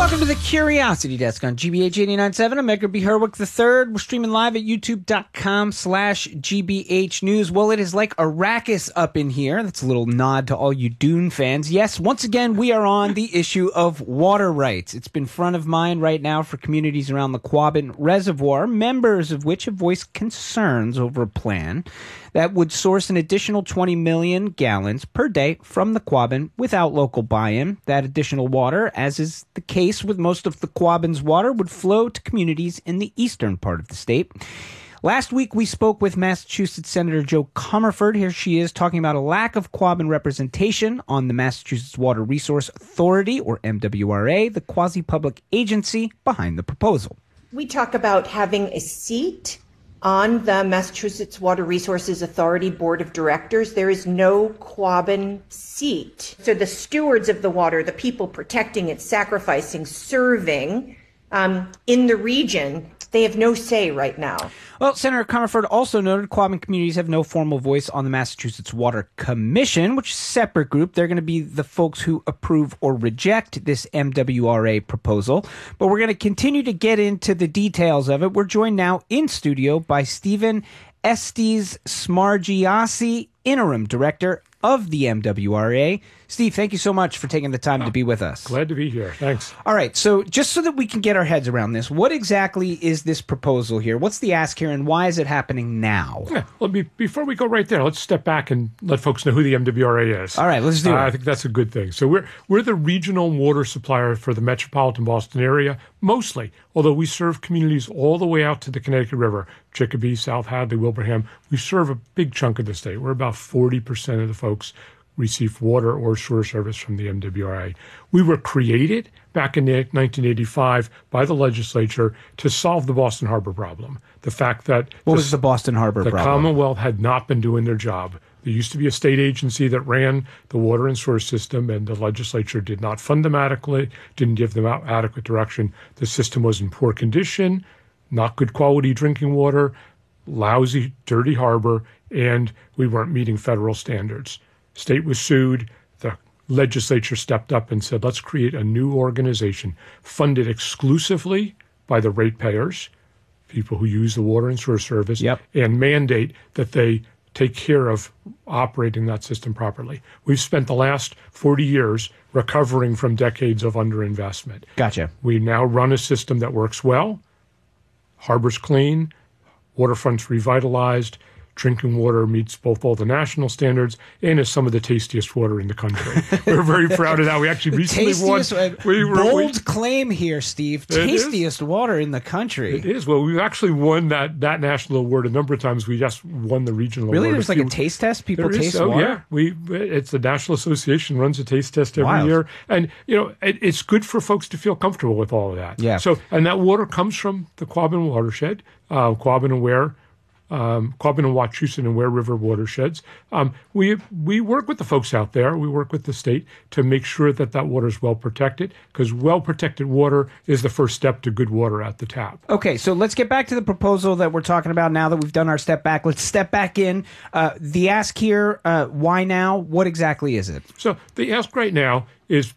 Welcome to the Curiosity Desk on GBH 89.7. I'm Edgar B. Herwick III. We're streaming live at youtube.com/GBH News. Well, it is like Arrakis up in here. That's a little nod to all you Dune fans. Yes, once again, we are on the issue of water rights. It's been front of mind right now for communities around the Quabbin Reservoir, members of which have voiced concerns over a plan that would source an additional 20 million gallons per day from the Quabbin without local buy-in. That additional water, as is the case with most of the Quabbin's water, would flow to communities in the eastern part of the state. Last week, we spoke with Massachusetts Senator Jo Comerford. Here she is talking about a lack of Quabbin representation on the Massachusetts Water Resource Authority, or MWRA, the quasi-public agency behind the proposal. We talk about having a seat on the Massachusetts Water Resources Authority Board of Directors. There is no Quabbin seat. So the stewards of the water, the people protecting it, sacrificing, serving in the region, they have no say right now. Well, Senator Comerford also noted Quabbin communities have no formal voice on the Massachusetts Water Commission, which is a separate group. They're going to be the folks who approve or reject this MWRA proposal. But we're going to continue to get into the details of it. We're joined now in studio by Stephen Estes Smargiassi, Interim Director of the MWRA. Steve, thank you so much for taking the time to be with us. Glad to be here. Thanks. All right. So just so that we can get our heads around this, what exactly is this proposal here? What's the ask here, and why is it happening now? Yeah, well, before we go right there, let's step back and let folks know who the MWRA is. All right, let's do it. I think that's a good thing. So we're the regional water supplier for the metropolitan Boston area, mostly, although we serve communities all the way out to the Connecticut River, Chicopee, South Hadley, Wilbraham. We serve a big chunk of the state. We're about 40% of the folks receive water or sewer service from the MWRA. We were created back in 1985 by the legislature to solve the Boston Harbor problem. The fact that what was the Boston Harbor problem? The Commonwealth had not been doing their job. There used to be a state agency that ran the water and sewer system, and the legislature did not fund them adequately, didn't give them adequate direction. The system was in poor condition, not good quality drinking water, lousy, dirty harbor, and we weren't meeting federal standards. State was sued. The legislature stepped up and said, let's create a new organization funded exclusively by the ratepayers, people who use the water and sewer service, and mandate that they take care of operating that system properly. We've spent the last 40 years recovering from decades of underinvestment. Gotcha. We now run a system that works well, harbors clean, waterfronts revitalized, drinking water meets both all the national standards and is some of the tastiest water in the country. We're very proud of that. We actually recently won. Bold claim here, Steve. Tastiest water in the country. It is. Well, we've actually won that national award a number of times. We just won the regional award. Really? There's like a taste test? People taste water? Yeah. It's the National Association runs a taste test every year. And, it's good for folks to feel comfortable with all of that. Yeah. So, and that water comes from the Quabbin watershed, Quabbin and Ware, Quabbin and Wachusett and Ware River watersheds. We work with the folks out there. We work with the state to make sure that water is well protected, because well-protected water is the first step to good water at the tap. Okay, so let's get back to the proposal that we're talking about now that we've done our step back. Let's step back in. The ask here, why now? What exactly is it? So the ask right now is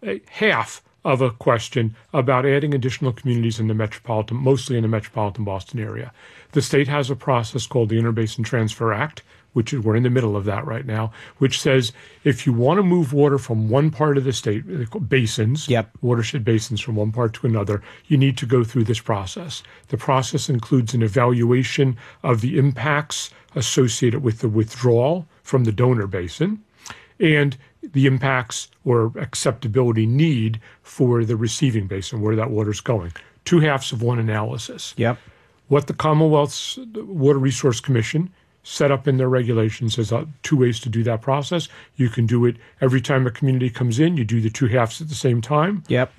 half of a question about adding additional communities in the metropolitan, mostly in the metropolitan Boston area. The state has a process called the Interbasin Transfer Act, which we're in the middle of that right now, which says if you want to move water from one part of the state, basins, watershed basins from one part to another, you need to go through this process. The process includes an evaluation of the impacts associated with the withdrawal from the donor basin and the impacts or acceptability need for the receiving basin, where that water's going. Two halves of one analysis. What the Commonwealth's Water Resource Commission set up in their regulations is two ways to do that process. You can do it every time a community comes in, you do the two halves at the same time.